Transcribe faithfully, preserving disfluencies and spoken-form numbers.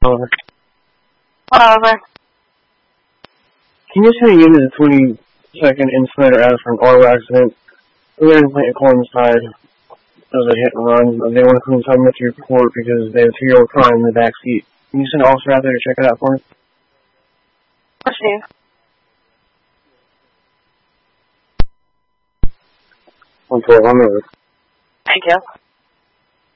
Over. Over. Can you send a unit to the twenty-second Insider out for an auto accident? We're in Clinton Cornside. It was a hit and run. They want to come tell me to report because they have a two-year-old crying in the back seat. Can you send an officer out there to check it out for me? Let's see. one twelve, I'm over. Thank you.